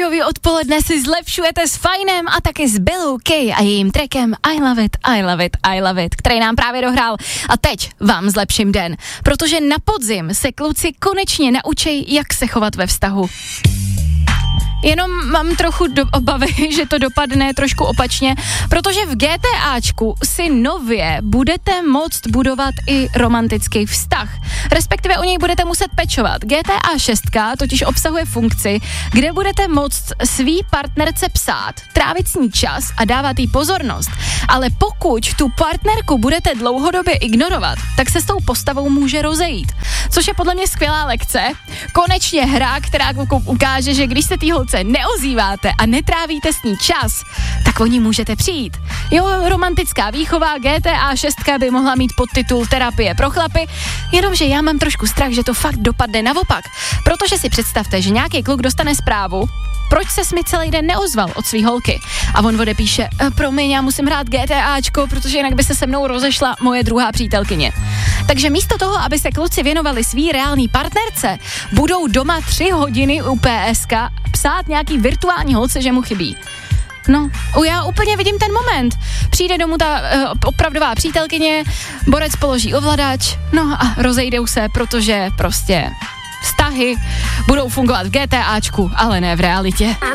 úterýový odpoledne si zlepšujete s Fajnem a taky s Bellou Kay a jejím trackem I Love It, I Love It, I Love It, který nám právě dohrál. A teď vám zlepším den, protože na podzim se kluci konečně naučí, jak se chovat ve vztahu. Jenom mám trochu obavy, že to dopadne trošku opačně, protože v GTAčku si nově budete moct budovat i romantický vztah. Respektive o něj budete muset pečovat. GTA 6 totiž obsahuje funkci, kde budete moct svý partnerce psát, trávit s ní čas a dávat jí pozornost. Ale pokud tu partnerku budete dlouhodobě ignorovat, tak se s tou postavou může rozejít. Což je podle mě skvělá lekce. Konečně hra, která ukáže, že když se té holce neozýváte a netrávíte s ní čas, tak o ní můžete přijít. Jo, romantická výchova GTA 6 by mohla mít podtitul Terapie pro chlapy, jenomže já mám trošku strach, že to fakt dopadne naopak. Protože si představte, že nějaký kluk dostane zprávu, proč ses mi celý den neozval od svý holky. A on odepíše, promiň, já musím hrát GTAčko, protože jinak by se mnou rozešla moje druhá přítelkyně. Takže místo toho, aby se kluci věnovali svý reální partnerce, budou doma 3 hodiny u PSK psát nějaký virtuální holce, že mu chybí. No, já úplně vidím ten moment. Přijde domů ta opravdová přítelkyně, borec položí ovladač, no a rozejdou se, protože prostě vztahy budou fungovat v GTAčku, ale ne v realitě.